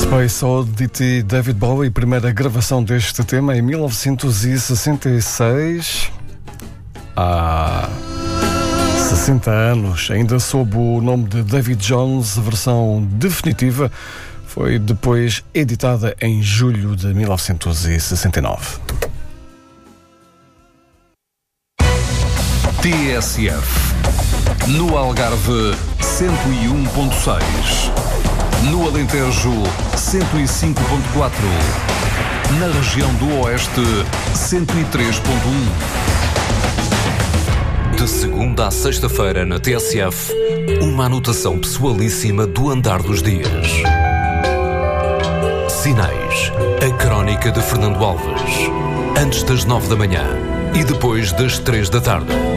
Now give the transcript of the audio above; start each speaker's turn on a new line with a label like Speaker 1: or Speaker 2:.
Speaker 1: Space Oddity, David Bowie, primeira gravação deste tema em 1966. Há 60 anos, ainda sob o nome de David Jones, a versão definitiva foi depois editada em julho de 1969.
Speaker 2: TSF. No Algarve, 101.6. No Alentejo, 105.4. Na região do Oeste, 103.1. De segunda à sexta-feira, na TSF, uma anotação pessoalíssima do andar dos dias. Sinais. A crónica de Fernando Alves. Antes das 9 da manhã e depois das 3 da tarde.